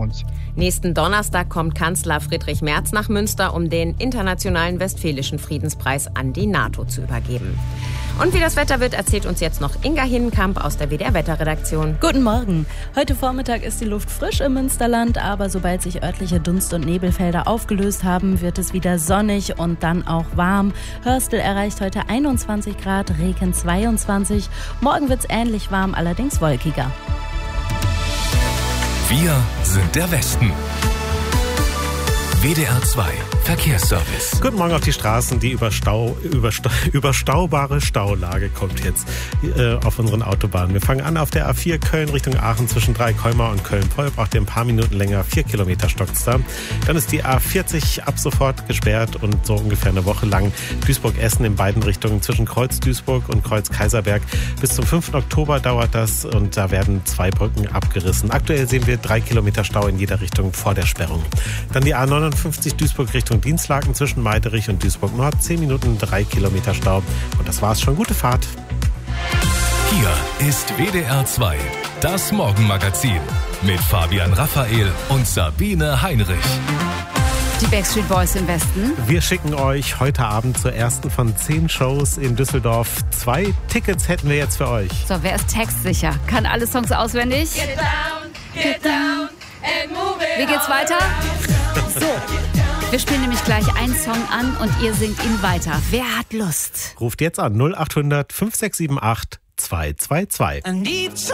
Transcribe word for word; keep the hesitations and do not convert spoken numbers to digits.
uns. Nächsten Donnerstag kommt Kanzler Friedrich Merz nach Münster, um den Internationalen Westfälischen Friedenspreis an die NATO zu übergeben. Und wie das Wetter wird, erzählt uns jetzt noch Inga Hinnenkamp aus der W D R-Wetterredaktion. Guten Morgen. Heute Vormittag ist die Luft frisch im Münsterland, aber sobald sich örtliche Dunst- und Nebelfelder aufgelöst haben, wird es wieder sonnig und dann auch warm. Hörstel erreicht heute einundzwanzig Grad, Reken zweiundzwanzig. Morgen wird es ähnlich warm, allerdings wolkiger. Wir sind der Westen. W D R zwei Verkehrsservice. Guten Morgen auf die Straßen. Die überstau, überstau, überstaubare Staulage kommt jetzt äh, auf unseren Autobahnen. Wir fangen an auf der A vier Köln Richtung Aachen zwischen Dreikolmar und Köln-Poll. Braucht ihr ein paar Minuten länger. Vier Kilometer stockt's da. Dann ist die A vierzig ab sofort gesperrt und so ungefähr eine Woche lang Duisburg-Essen in beiden Richtungen zwischen Kreuz-Duisburg und Kreuz-Kaiserberg. Bis zum fünften Oktober dauert das und da werden zwei Brücken abgerissen. Aktuell sehen wir drei Kilometer Stau in jeder Richtung vor der Sperrung. Dann die A neunundfünfzig Duisburg Richtung Dienstlaken zwischen Meiderich und Duisburg-Nord. zehn Minuten, drei Kilometer Stau. Und das war's schon. Gute Fahrt. Hier ist W D R zwei, das Morgenmagazin mit Fabian Raphael und Sabine Heinrich. Die Backstreet Boys im Westen. Wir schicken euch heute Abend zur ersten von zehn Shows in Düsseldorf. Zwei Tickets hätten wir jetzt für euch. So, wer ist textsicher? Kann alle Songs auswendig? Get down, get down and move it. Wie geht's weiter? So, wir spielen nämlich gleich einen Song an und ihr singt ihn weiter. Wer hat Lust? Ruft jetzt an null acht hundert fünf sechs sieben acht zwei zwei zwei.